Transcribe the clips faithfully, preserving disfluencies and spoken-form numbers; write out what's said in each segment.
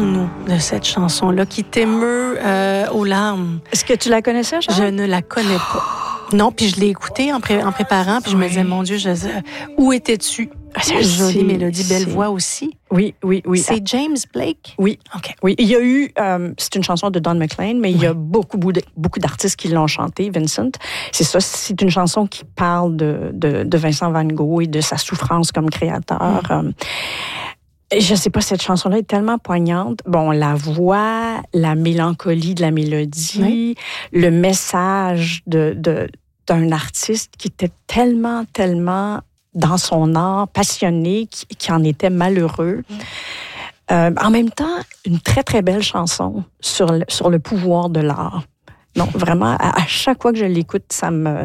Parle-nous de cette chanson-là qui t'émeut euh, aux larmes. Est-ce que tu la connaissais, Charles? Je ne la connais pas. Non, puis je l'ai écoutée en, pré- en préparant, puis je me disais, mon Dieu, je, où étais-tu? Jolie c'est, mélodie, belle c'est... voix aussi. Oui, oui, oui. C'est James Blake? Oui. OK. Oui, il y a eu, euh, c'est une chanson de Don McLean, mais oui. il y a beaucoup, beaucoup d'artistes qui l'ont chantée, Vincent. C'est ça, c'est une chanson qui parle de, de, de Vincent Van Gogh et de sa souffrance comme créateur. Mm. Je sais pas, cette chanson-là est tellement poignante. Bon, la voix, la mélancolie de la mélodie, oui. le message de, de, d'un artiste qui était tellement, tellement dans son art, passionné, qui, qui en était malheureux. Mm. Euh, en même temps, une très, très belle chanson sur le, sur le pouvoir de l'art. Non, vraiment, à, à chaque fois que je l'écoute, ça me...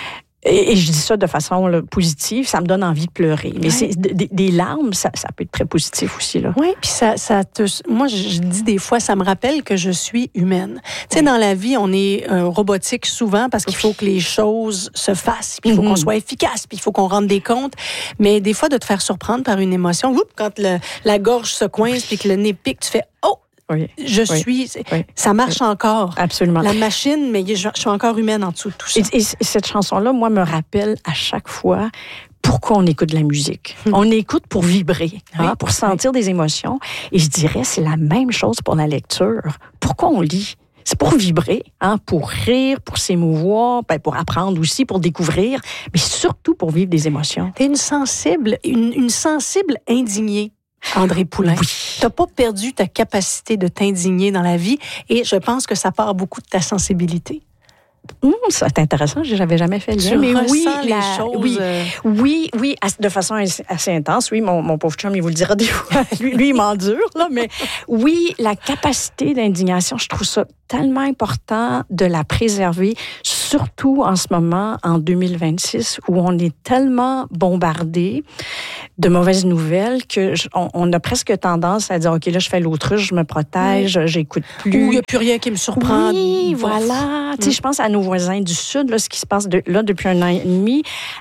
Et, et je dis ça de façon là, positive, ça me donne envie de pleurer. Mais ouais. c'est, des, des larmes, ça, ça peut être très positif aussi. Là. Oui, puis ça, ça te... Moi, je dis des fois, ça me rappelle que je suis humaine. Tu sais, dans la vie, on est euh, robotique souvent parce qu'il faut que les choses se fassent, puis il faut mm-hmm. qu'on soit efficace, puis il faut qu'on rende des comptes. Mais des fois, de te faire surprendre par une émotion, oups, quand le, la gorge se coince, puis que le nez pique, tu fais « Oh! » Oui, je oui, suis... Oui, ça marche oui, encore. Absolument. La machine, mais je, je suis encore humaine en dessous de tout ça. Et, et cette chanson-là, moi, me rappelle à chaque fois pourquoi on écoute de la musique. Hum. On écoute pour vibrer, oui, hein, pour sentir oui. des émotions. Et je dirais, c'est la même chose pour la lecture. Pourquoi on lit? C'est pour vibrer, hein, pour rire, pour s'émouvoir, ben pour apprendre aussi, pour découvrir, mais surtout pour vivre des émotions. T'es une sensible, une, une sensible indignée. André Poulain, oui. T'as pas perdu ta capacité de t'indigner dans la vie et je pense que ça part beaucoup de ta sensibilité. Mmh, c'est intéressant, je n'avais jamais fait le lien. Mais oui, les la, choses. Oui, euh... oui, oui, de façon assez intense. Oui, mon, mon pauvre chum, il vous le dira des fois. lui, lui, il m'endure, là. Mais oui, la capacité d'indignation, je trouve ça tellement important de la préserver, surtout en ce moment, en deux mille vingt-six, où on est tellement bombardé de mauvaises nouvelles que je, on, on a presque tendance à dire, OK, là, je fais l'autruche, je me protège, oui. j'écoute plus. Ou il n'y a plus rien qui me surprend. Oui, voilà. Mm. Tu sais, je pense à nos voisins du Sud, là, ce qui se passe de, là depuis un an et demi.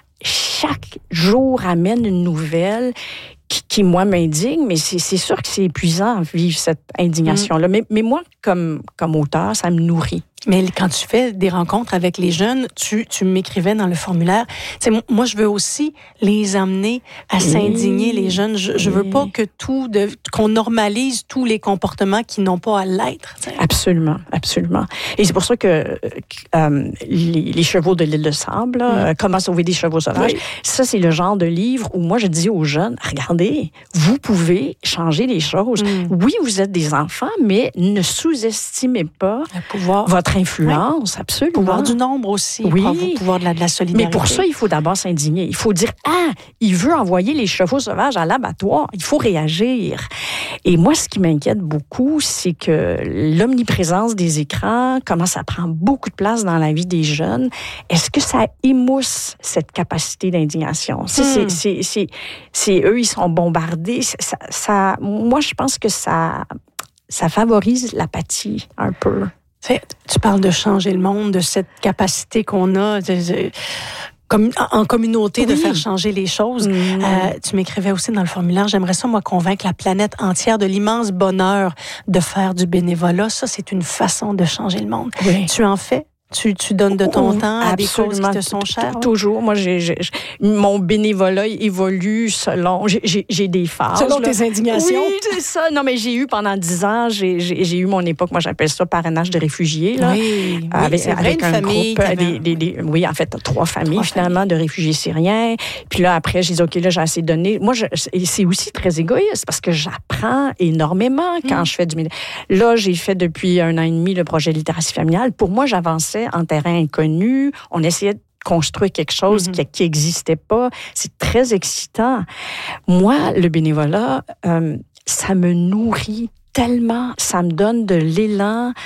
Chaque jour amène une nouvelle qui, qui moi, m'indigne, mais c'est, c'est sûr que c'est épuisant vivre cette indignation-là. Mm. Mais, mais moi, comme, comme auteur, ça me nourrit. Mais quand tu fais des rencontres avec les jeunes, tu, tu m'écrivais dans le formulaire, tu sais, moi, je veux aussi les amener à oui. s'indigner, les jeunes. Je, je veux pas que tout, de, qu'on normalise tous les comportements qui n'ont pas à l'être. T'sais. Absolument, absolument. Et c'est pour ça que euh, les, les chevaux de l'île de Sable, là, oui. euh, Comment sauver des chevaux sauvages, oui. ça, c'est le genre de livre où moi, je dis aux jeunes, regardez, vous pouvez changer les choses. Mm. Oui, vous êtes des enfants, mais ne sous-estimez pas le pouvoir. Votre influence, oui. absolument. Le pouvoir du nombre aussi, oui. le pouvoir de la, de la solidarité. Mais pour ça, il faut d'abord s'indigner. Il faut dire, ah, il veut envoyer les chevaux sauvages à l'abattoir. Il faut réagir. Et moi, ce qui m'inquiète beaucoup, c'est que l'omniprésence des écrans, comment ça prend beaucoup de place dans la vie des jeunes, est-ce que ça émousse cette capacité d'indignation? Hmm. C'est, c'est, c'est, c'est eux, ils sont bombardés. Ça, ça, moi, je pense que ça, ça favorise l'apathie un peu. Tu parles de changer le monde, de cette capacité qu'on a de, de, comme, en communauté oui. de faire changer les choses. Mmh. Euh, tu m'écrivais aussi dans le formulaire, j'aimerais ça, moi, convaincre la planète entière de l'immense bonheur de faire du bénévolat. Ça, c'est une façon de changer le monde. Oui. Tu en fais? Tu, tu donnes de ton oh, temps à absolument. Des causes qui te sont chères? Toujours. Moi, j'ai, j'ai, mon bénévolat évolue selon... J'ai, j'ai, j'ai des phases. Selon là. Tes indignations? Oui, c'est ça. Non, mais j'ai eu pendant dix ans, j'ai, j'ai, j'ai eu mon époque, moi, j'appelle ça parrainage de réfugiés. Là, oui, avec, c'est avec vrai, un une famille. groupe, des, des, des, oui, en fait, trois familles, trois finalement, familles. De réfugiés syriens. Puis là, après, j'ai dit, OK, là, j'ai assez donné. Moi, je, c'est aussi très égoïste parce que j'apprends énormément quand mmh. je fais du... Là, j'ai fait depuis un an et demi le projet littératie familiale. Pour moi, j'avançais en terrain inconnu. On essayait de construire quelque chose mm-hmm. qui n'existait pas. C'est très excitant. Moi, le bénévolat, euh, ça me nourrit tellement, ça me donne de l'élan.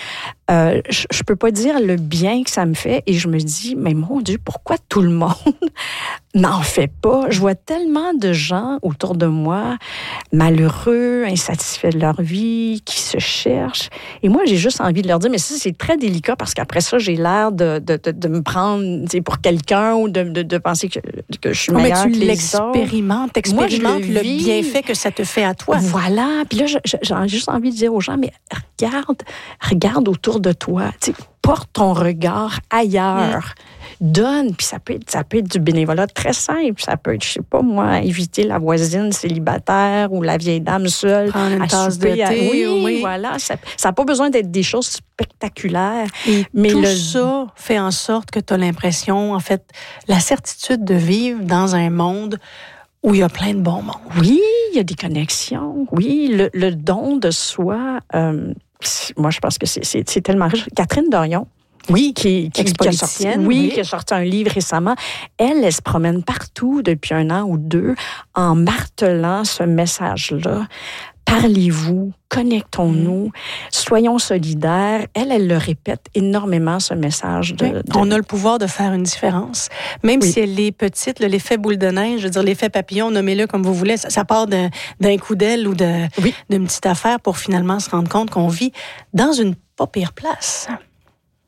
Euh, je, je peux pas dire le bien que ça me fait et je me dis, mais mon Dieu, pourquoi tout le monde n'en fait pas? Je vois tellement de gens autour de moi malheureux, insatisfaits de leur vie, qui se cherchent. Et moi, j'ai juste envie de leur dire, mais ça, c'est très délicat parce qu'après ça, j'ai l'air de, de, de, de me prendre pour quelqu'un ou de, de, de penser que, que je suis meilleure mais tu que les l'expérimentes, t'expérimentes le, le bienfait que ça te fait à toi. Voilà. Puis là, j'ai juste envie de dire aux gens, mais regarde, regarde autour de toi. Tu sais, porte ton regard ailleurs. Mmh. Donne, puis ça peut être, ça peut être du bénévolat très simple. Ça peut être, je sais pas moi, inviter la voisine célibataire ou la vieille dame seule Prendre à une tasse souper. de thé, à... oui, oui, voilà. Ça n'a pas besoin d'être des choses spectaculaires. Et mais tout le... ça fait en sorte que tu as l'impression, en fait, la certitude de vivre dans un monde où il y a plein de bons mondes. Oui, il y a des connexions. Oui, le, le don de soi, euh, moi, je pense que c'est, c'est, c'est tellement riche. Catherine Dorion, oui, qui, qui, qui, a sorti, oui, oui, qui a sorti un livre récemment. Elle, elle se promène partout depuis un an ou deux en martelant ce message-là. Parlez-vous, connectons-nous, mmh. soyons solidaires. Elle, elle le répète énormément, ce message. De, oui. de... On a le pouvoir de faire une différence. Même oui. si elle est petite, l'effet boule de neige, je veux dire, l'effet papillon, nommez-le comme vous voulez, ça, ça part d'un, d'un coup d'aile ou de, oui. d'une petite affaire pour finalement se rendre compte qu'on vit dans une pas pire place.